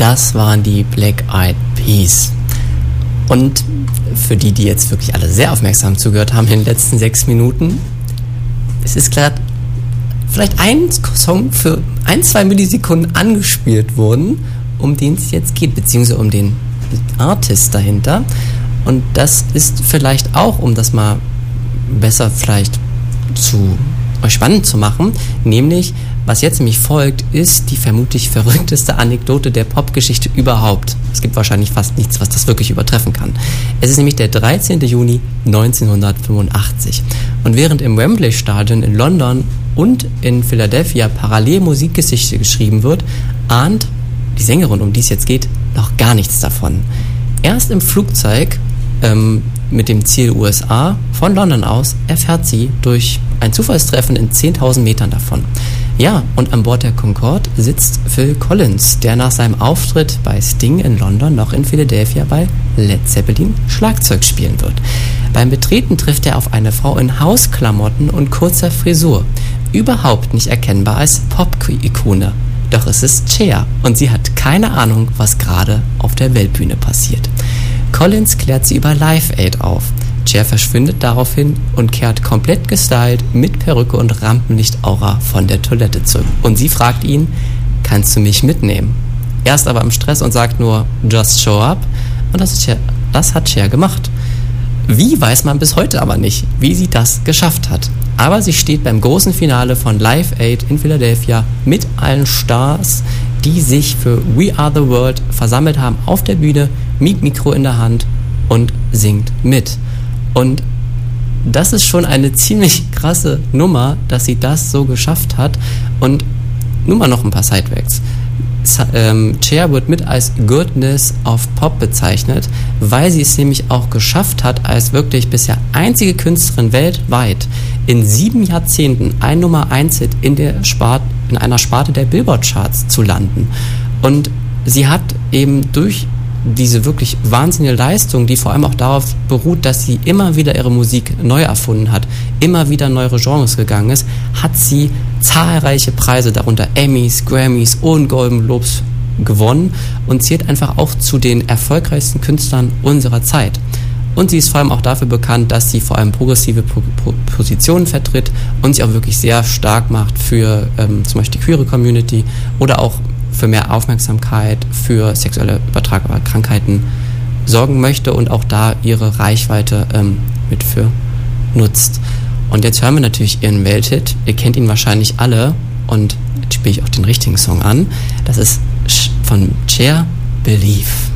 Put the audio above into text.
Das waren die Black Eyed Peas. Und für die jetzt wirklich alle sehr aufmerksam zugehört haben in den letzten 6 Minuten, es ist gerade vielleicht ein Song für 1-2 Millisekunden angespielt worden, um den es jetzt geht, beziehungsweise um den Artist dahinter. Und das ist vielleicht auch, um das mal besser vielleicht zu euch spannend zu machen, nämlich, was jetzt nämlich folgt, ist die vermutlich verrückteste Anekdote der Popgeschichte überhaupt. Es gibt wahrscheinlich fast nichts, was das wirklich übertreffen kann. Es ist nämlich der 13. Juni 1985. Und während im Wembley-Stadion in London und in Philadelphia parallel Musikgeschichte geschrieben wird, ahnt die Sängerin, um die es jetzt geht, noch gar nichts davon. Erst im Flugzeug mit dem Ziel USA von London aus erfährt sie durch ein Zufallstreffen in 10.000 Metern davon. Ja, und an Bord der Concorde sitzt Phil Collins, der nach seinem Auftritt bei Sting in London noch in Philadelphia bei Led Zeppelin Schlagzeug spielen wird. Beim Betreten trifft er auf eine Frau in Hausklamotten und kurzer Frisur, überhaupt nicht erkennbar als Pop-Ikone. Doch es ist Cher und sie hat keine Ahnung, was gerade auf der Weltbühne passiert. Collins klärt sie über Live Aid auf. Cher verschwindet daraufhin und kehrt komplett gestylt mit Perücke und Rampenlicht-Aura von der Toilette zurück. Und sie fragt ihn, kannst du mich mitnehmen? Er ist aber im Stress und sagt nur, just show up. Und das hat Cher gemacht. Wie, weiß man bis heute aber nicht, wie sie das geschafft hat. Aber sie steht beim großen Finale von Live Aid in Philadelphia mit allen Stars, die sich für We Are The World versammelt haben auf der Bühne, mit Mikro in der Hand und singt mit. Und das ist schon eine ziemlich krasse Nummer, dass sie das so geschafft hat. Und nun mal noch ein paar Sidewacks. Cher wird mit als Goddess of Pop bezeichnet, weil sie es nämlich auch geschafft hat, als wirklich bisher einzige Künstlerin weltweit in 7 Jahrzehnten ein Nummer-1-Hit in einer Sparte der Billboard-Charts zu landen. Und sie hat eben durch diese wirklich wahnsinnige Leistung, die vor allem auch darauf beruht, dass sie immer wieder ihre Musik neu erfunden hat, immer wieder in neuere Genres gegangen ist, hat sie zahlreiche Preise, darunter Emmys, Grammys und Golden Globes gewonnen und zählt einfach auch zu den erfolgreichsten Künstlern unserer Zeit. Und sie ist vor allem auch dafür bekannt, dass sie vor allem progressive Positionen vertritt und sich auch wirklich sehr stark macht für zum Beispiel die queere Community oder auch für mehr Aufmerksamkeit für sexuelle übertragbare Krankheiten sorgen möchte und auch da ihre Reichweite mit für nutzt. Und jetzt hören wir natürlich ihren Welthit. Ihr kennt ihn wahrscheinlich alle und jetzt spiele ich auch den richtigen Song an. Das ist von Cher, Believe.